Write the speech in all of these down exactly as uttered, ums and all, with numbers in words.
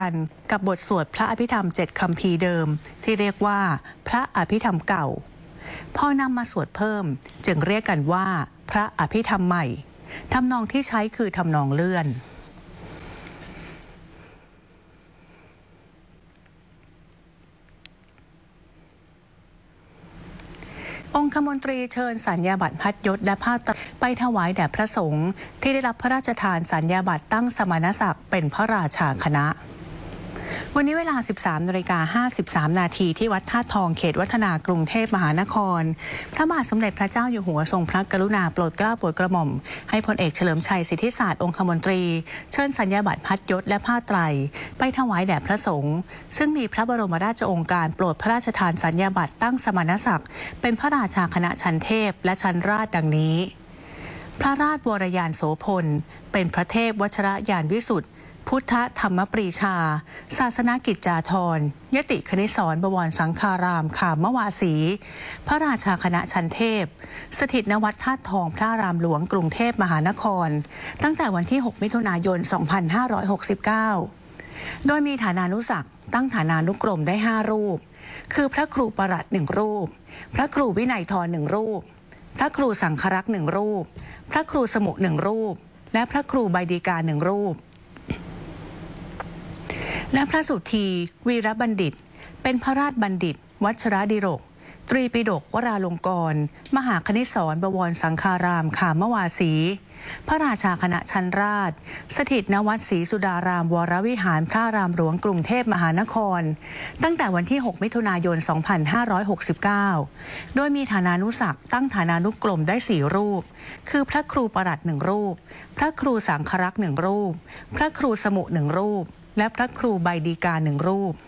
กันกับบทสวดพระอภิธรรมเจ็ดคัมภีร์เดิมที่เรียกว่าพระอภิธรรมเก่าพอนำมาสวดเพิ่มจึงเรียกกันว่าพระอภิธรรมใหม่ทำนองที่ใช้คือทำนองเลื่อนองคมนตรีเชิญสัญญาบัตรพัดยศและผ้าตรไปถวายแด่พระสงฆ์ที่ได้รับพระราชทานสัญญาบัตรตั้งสมณศักดิ์เป็นพระราชาคณะวันนี้เวลา สิบสามนาฬิกาห้าสิบสาม นาทีที่วัดธาตุทองเขตวัฒนากรุงเทพมหานครพระบาทสมเด็จพระเจ้าอยู่หัวทรงพระกรุณาโปรดเกล้าโปรดกระหม่อมให้พลเอกเฉลิมชัยสิทธิศาสตร์องคมนตรีเชิญสัญญาบัตรพัดยศและผ้าไตรไปถวายแด่พระสงฆ์ซึ่งมีพระบรมราชโองการโปรดพระราชทานสัญญาบัตรตั้งสมณศักดิ์เป็นพระราชาคณะชั้นเทพและชั้นราชดังนี้พระราชวรยานโสพลเป็นพระเทพวชรยานวิสุทธิพุทธธรรมปรีชาศาสนกิจจาธรยติคณิสรบวรสังฆารามขามวาสีพระราชาคณะชั้นเทพสถิตณวัดธาตุทองพระรามหลวงกรุงเทพมหานครตั้งแต่วันที่หกมิถุนายนสองพันห้าร้อยหกสิบเก้าโดยมีฐานานุศักดิ์ตั้งฐานานุกรมได้ห้ารูปคือพระครูประหลัดหนึ่งรูปพระครูวินัยทรหนึ่งรูปพระครูสังฆรักษ์หนึ่งรูปพระครูสมุหนึ่งรูปและพระครูใบดีกาหนึ่งรูปและพระสุธีวีรบัณฑิตเป็นพระราชบัณฑิตวัชรดิรกตรีปิฎกวราลงกรณ์มหาคณิสรบวรสังฆารามขามวาสีพระราชาคณะชั้นราชสถิตณวัดศรีสุดารามวรวิหารพระรามหลวงกรุงเทพมหานครตั้งแต่วันที่หกมิถุนายนสองพันห้าร้อยหกสิบเก้าโดยมีฐานานุศักดิ์ตั้งฐานานุกรมได้สี่รูปคือพระครูประหลัดหนึ่งรูปพระครูสังฆรักษ์หนึ่งรูปพระครูสมุหนึ่งรูปและพระครูใบดีกาหนึ่งรูป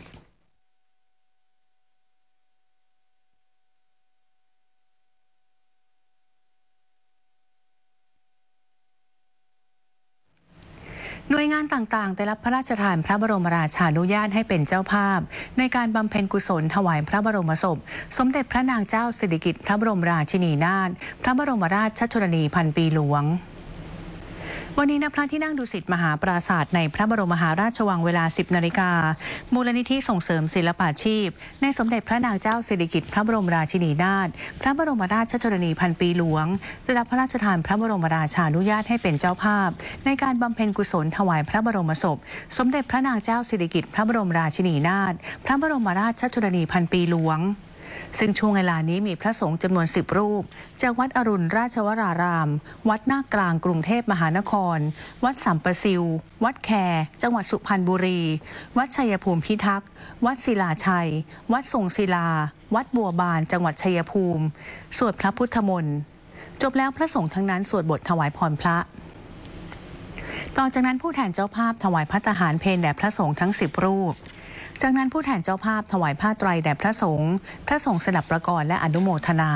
หน่วยงานต่างๆได้รับพระราชทานพระบรมราชานุญาตให้เป็นเจ้าภาพในการบำเพ็ญกุศลถวายพระบรมศพสมเด็จพระนางเจ้าสิริกิติ์พระบรมราชินีนาถพระบรมราชชนนีพันปีหลวงวันนี้ณพระที่นั่งดุสิตมหาปราสาทในพระบรมมหาราชวังเวลา สิบนาฬิกามูลนิธิส่งเสริมศิลปาชีพในสมเด็จพระนางเจ้าสิริกิติ์พระบรมราชินีนาถพระบรมราชชนนีพันปีหลวงได้รับพระราชทานพระบรมราชานุญาตให้เป็นเจ้าภาพในการบำเพ็ญกุศลถวายพระบรมศพสมเด็จพระนางเจ้าสิริกิติ์พระบรมราชินีนาถพระบรมราชชนนีพันปีหลวงซึ่งช่วงเวลานี้มีพระสงฆ์จำนวนสิบรูปจากวัดอรุณราชวรารามวัดหน้ากลางกรุงเทพมหานครวัดสัมปซิววัดแคจังหวัดสุพรรณบุรีวัดชัยภูมิพิทักษ์วัดศิลาชัยวัดทรงศิลาวัดบัวบานจังหวัดชัยภูมิสวดพระพุทธมนต์จบแล้วพระสงฆ์ทั้งนั้นสวดบทถวายพรพระต่อจากนั้นผู้แทนเจ้าภาพถวายภัตตาหารเพลแด่พระสงฆ์ทั้งสิบรูปจากนั้นผู้แทนเจ้าภาพถวายผ้าไตรแด่พระสงฆ์พระสงฆ์สดับประกรณ์และอนุโมทนา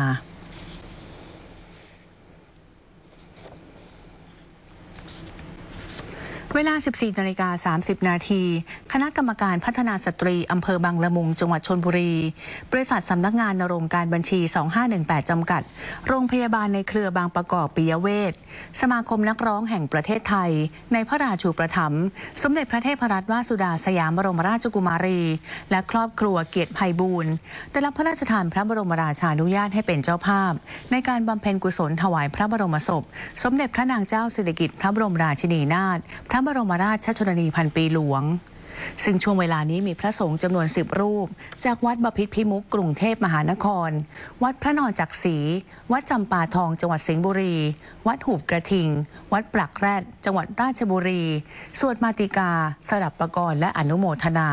เวลา สิบสี่นาฬิกาสามสิบ นาทีคณะกรรมการพัฒนาสตรีอำเภอบางละมุงจังหวัดชลบุรีบริษัทสำนักงานนรงค์การบัญชีสองห้าหนึ่งแปดจำกัดโรงพยาบาลในเครือบางประกอบปิยเวชสมาคมนักร้องแห่งประเทศไทยในพระราชูปถัมภ์สมเด็จพระเทพรัตนราชสุดาสยามบรมราชกุมารีและครอบครัวเกียรติไพบูลย์ได้รับพระราชทานพระบรมราชานุญาตให้เป็นเจ้าภาพในการบำเพ็ญกุศลถวายพระบรมศพสมเด็จพระนางเจ้าสิริกิติ์พระบรมราชินีนาถพระบรมราชชนนีพันปีหลวงซึ่งช่วงเวลานี้มีพระสงฆ์จำนวนสิบรูปจากวัดบพิตรพิมุขกรุงเทพมหานครวัดพระนอนจักรีวัดจำปาทองจังหวัดสิงห์บุรีวัดหูบกระทิงวัดปลักแรดจังหวัดราชบุรีสวดมาติกาสดับประกรณ์และอนุโมทนา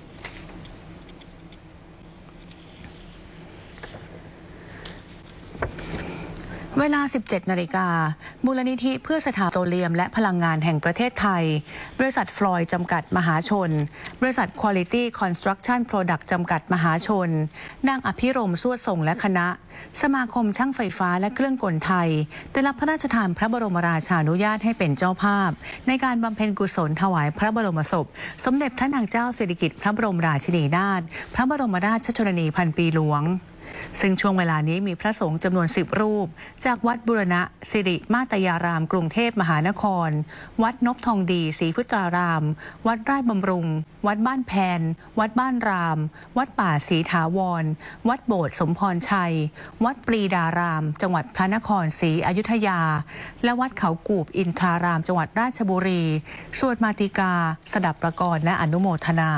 เวลา สิบเจ็ดนาฬิกามูลนิธิเพื่อสถาบันโตเลียมและพลังงานแห่งประเทศไทยบริษัทฟลอยด์จำกัดมหาชนบริษัท Quality Construction Product จำกัดมหาชนนางอภิรมย์สวดส่งและคณะสมาคมช่างไฟฟ้าและเครื่องกลไทยได้รับพระราชทานพระบรมราชานุญาตให้เป็นเจ้าภาพในการบำเพ็ญกุศลถวายพระบรมศพสมเด็จพระนางเจ้าสิริกิติ์พระบรมราชินีนาถพระบรมราชชนนีพันปีหลวงซึ่งช่วงเวลานี้มีพระสงฆ์จำนวนสิบรูปจากวัดบุรณะสิริมาตยารามกรุงเทพมหานครวัดนพทองดีศรีพุทรารามวัดราชบำรุงวัดบ้านแพนวัดบ้านรามวัดป่าศรีถาวรวัดโบสถ์สมพรชัยวัดปรีดารามจังหวัดพระนครศรีอยุธยาและวัดเขากูบอินทรารามจังหวัดราชบุรีสวดมาติกาสดับประกรณ์และอนุโมทนา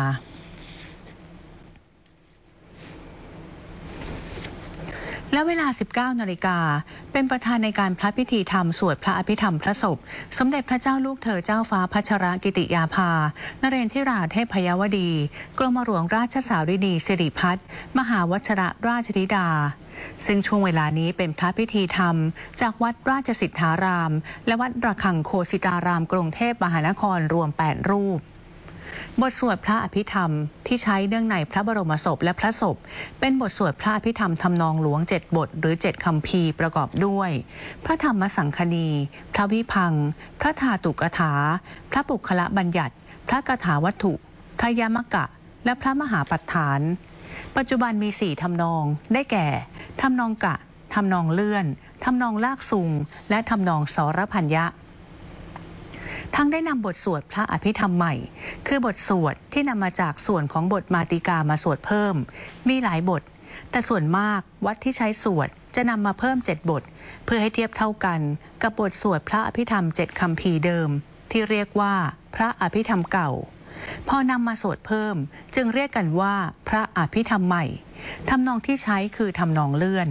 และเวลา สิบเก้านาฬิกาเป็นประธานในการพระพิธีธรรมสวดพระอภิธรรมพระศพสมเด็จพระเจ้าลูกเธอเจ้าฟ้าพัชรกิติยาภานเรนทิราเทพยวดีกรมหลวงราชสารินีสิริพัฒน์มหาวชรราชธิดาซึ่งช่วงเวลานี้เป็นพระพิธีธรรมจากวัดราชสิทธารามและวัดระฆังโคสิตารามกรุงเทพมหานครรวมแปดรูปบทสวดพระอภิธรรมที่ใช้เนื่องในพระบรมศพและพระศพเป็นบทสวดพระอภิธรรมทำนองหลวงเจ็ดบทหรือเจ็ดคัมภีร์ประกอบด้วยพระธรรมสังคณีพระวิพังค์พระธาตุกถาพระปุคละบัญญัติพระกถาวัตถุพระยมกะและพระมหาปัฏฐานปัจจุบันมีสี่ทำนองได้แก่ทำนองกะทำนองเลื่อนทำนองลากซุงและทำนองสรพัญญะทั้งได้นำบทสวดพระอภิธรรมใหม่คือบทสวดที่นำมาจากส่วนของบทมาติกามาสวดเพิ่มมีหลายบทแต่ส่วนมากวัดที่ใช้สวดจะนำมาเพิ่มเจ็ดบทเพื่อให้เทียบเท่ากันกับบทสวดพระอภิธรรมเจ็ดคัมภีร์เดิมที่เรียกว่าพระอภิธรรมเก่าพอนำมาสวดเพิ่มจึงเรียกกันว่าพระอภิธรรมใหม่ทำนองที่ใช้คือทำนองเลื่อน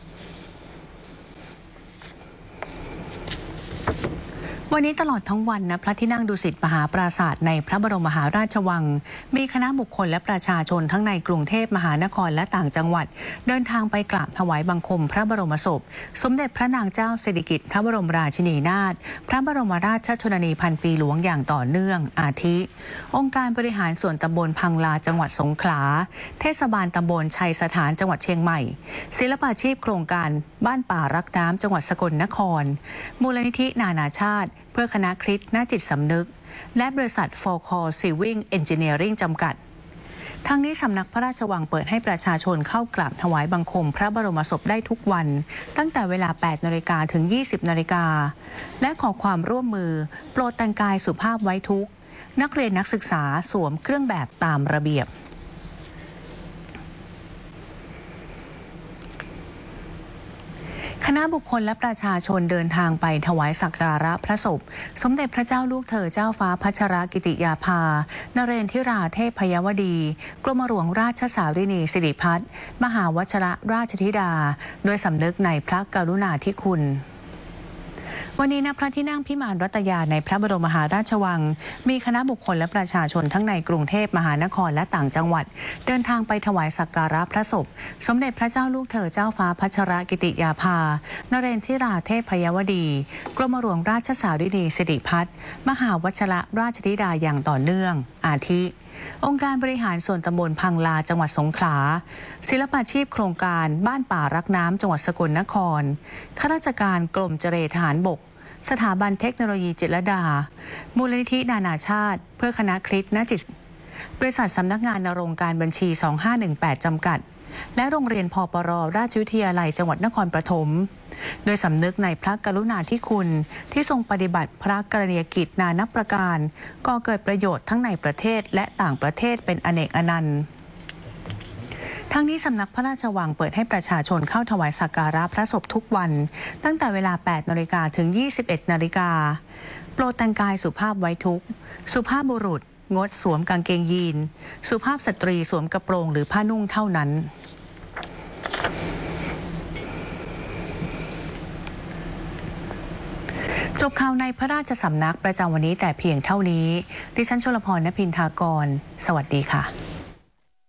วันนี้ตลอดทั้งวันนะพระที่นั่งดุสิตมหาปราสาทในพระบรมมหาราชวังมีคณะบุคคลและประชาชนทั้งในกรุงเทพมหานครและต่างจังหวัดเดินทางไปกราบถวายบังคมพระบรมศพสมเด็จพระนางเจ้าสิริกิติ์พระบรมราชินีนาถพระบรมราชชนนีพันปีหลวงอย่างต่อเนื่องอาทิองค์การบริหารส่วนตำบลพังลาจังหวัดสงขลาเทศบาลตำบลชัยสถานจังหวัดเชียงใหม่ศิลปาชีพโครงการบ้านป่ารักน้ำจังหวัดสกลนครมูลนิธินานาชาติเพื่อคณะคริสต์ณจิตสำนึกและบริษัท โฟร์ คอร์ Civil Engineering จำกัดทั้งนี้สำนักพระราชวังเปิดให้ประชาชนเข้ากราบถวายบังคมพระบรมศพได้ทุกวันตั้งแต่เวลา แปดนาฬิกา ถึง ยี่สิบนาฬิกาและขอความร่วมมือโปรดแต่งกายสุภาพไว้ทุกข์นักเรียนนักศึกษาสวมเครื่องแบบตามระเบียบคณะบุคคลและประชาชนเดินทางไปถวายสักการะพระศพสมเด็จพระเจ้าลูกเธอเจ้าฟ้าพัชรกิติยาภานเรนทิราเทพยวดีกรมหลวงราชสารินีสิริพัฒน์มหาวชรราชธิดาโดยสำนึกในพระกรุณาธิคุณวันนี้ณพระที่นั่งพิมานรัตยาในพระบรมมหาราชวังมีคณะบุคคลและประชาชนทั้งในกรุงเทพมหานครและต่างจังหวัดเดินทางไปถวายสักการะพระศพสมเด็จพระเจ้าลูกเธอเจ้าฟ้าพัชรกิติยาภานเรนทิราเทพยวดีกรมหลวงราชสารินีสิริพัฒน์มหาวชรราชธิดาอย่างต่อเนื่องอาทิองค์การบริหารส่วนตำบลพังลาจังหวัดสงขลาศิลปาชีพโครงการบ้านป่ารักน้ำจังหวัดสกลนครข้าราชการกรมเจรทหารบกสถาบันเทคโนโลยีจิตรลดามูลนิธินานาชาติเพื่อคณะคริสต์ณจิตบริษัทสำนักงานนรงการบัญชีสองห้าหนึ่งแปดจำกัดและโรงเรียนพปรราชวิทยาลัยจังหวัดนครปฐมโดยสำนึกในพระกรุณาธิคุณที่ทรงปฏิบัติพระกรณียกิจนานับประการก่อเกิดประโยชน์ทั้งในประเทศและต่างประเทศเป็นอเนกอนันต์ทั้งนี้สำนักพระราชวังเปิดให้ประชาชนเข้าถวายสักการะพระศพทุกวันตั้งแต่เวลา แปดนาฬิกา ถึง ยี่สิบเอ็ดนาฬิกาโปรดแต่งกายสุภาพไว้ทุกข์สุภาพบุรุษงดสวมกางเกงยีนสุภาพสตรีสวมกระโปรงหรือผ้านุ่งเท่านั้นจบข่าวในพระราชสำนักประจำวันนี้แต่เพียงเท่านี้ดิฉันชลพร ณ พินทากรสวัสดีค่ะ